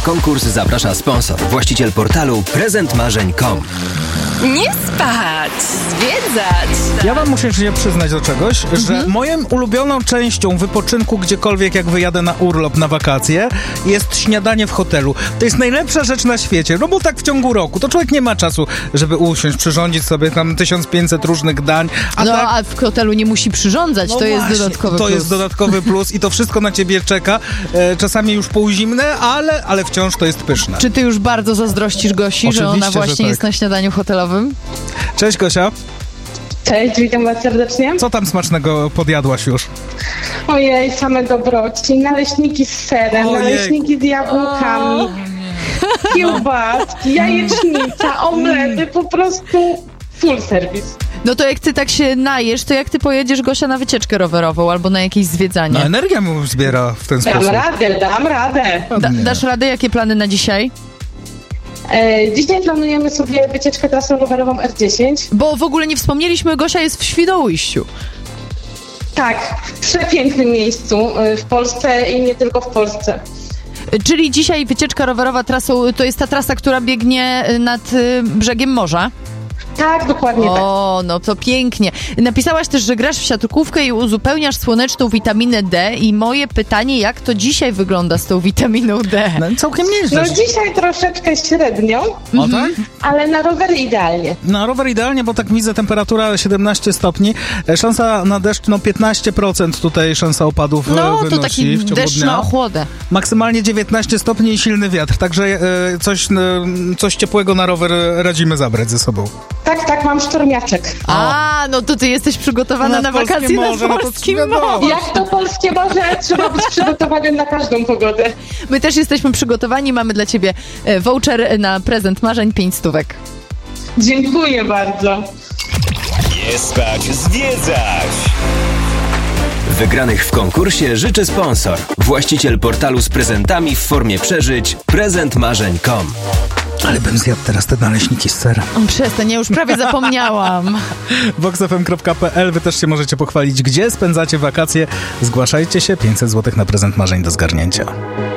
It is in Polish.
konkurs zaprasza sponsor, właściciel portalu prezentmarzeń.com. Nie spać, zwiedzać. Ja wam muszę się przyznać do czegoś, że moją ulubioną częścią wypoczynku gdziekolwiek, jak wyjadę na urlop, na wakacje, jest śniadanie w hotelu. To jest najlepsza rzecz na świecie, no bo tak w ciągu roku, to człowiek nie ma czasu, żeby usiąść, przyrządzić sobie tam 1500 różnych dań. A w hotelu nie musi przyrządzać, to jest dodatkowy plus. To jest dodatkowy plus i to wszystko na ciebie czeka. Czasami już półzimne, ale wciąż to jest pyszne. Czy ty już bardzo zazdrościsz Gosi, że ona właśnie jest na śniadaniu hotelowym? Cześć Gosia. Cześć, witam was serdecznie. Co tam smacznego podjadłaś już? Ojej, same dobroci. Naleśniki z serem, naleśniki z jabłkami, kiełbaski, jajecznica, omlety, po prostu full service. No to jak ty tak się najesz, to jak ty pojedziesz, Gosia, na wycieczkę rowerową albo na jakieś zwiedzanie? No energia mu zbiera w ten sposób. Dam radę. Dasz radę? Jakie plany na dzisiaj? Dzisiaj planujemy sobie wycieczkę trasą rowerową R10. Bo w ogóle nie wspomnieliśmy, Gosia jest w Świnoujściu. Tak, w przepięknym miejscu w Polsce i nie tylko w Polsce. Czyli dzisiaj wycieczka rowerowa trasą, to jest ta trasa, która biegnie nad brzegiem morza? Tak, dokładnie tak. O, no to pięknie. Napisałaś też, że grasz w siatkówkę i uzupełniasz słoneczną witaminę D i moje pytanie, jak to dzisiaj wygląda z tą witaminą D? No całkiem nieźle. No dzisiaj troszeczkę średnio, tak? ale na rowery idealnie. Na rower idealnie, bo tak widzę, temperatura 17 stopni, szansa na deszcz, 15% tutaj szansa opadów wynosi to taki w ciągu deszcz dnia. na ochłodę. Maksymalnie 19 stopni i silny wiatr, także coś ciepłego na rower radzimy zabrać ze sobą. Tak, mam sztormiaczek. No to ty jesteś przygotowana na wakacje nad polskim morzem. Jak to polskie morze, trzeba być przygotowanym na każdą pogodę. My też jesteśmy przygotowani, mamy dla ciebie voucher na prezent marzeń 5 stówek. Dziękuję bardzo. Nie spać, zwiedzać. Wygranych w konkursie życzy sponsor, właściciel portalu z prezentami w formie przeżyć prezentmarzeń.com. Ale bym zjadł teraz te naleśniki z serem. Przestań, ja już prawie zapomniałam. voxfm.pl. Wy też się możecie pochwalić, gdzie spędzacie wakacje. Zgłaszajcie się, 500 zł na prezent marzeń do zgarnięcia.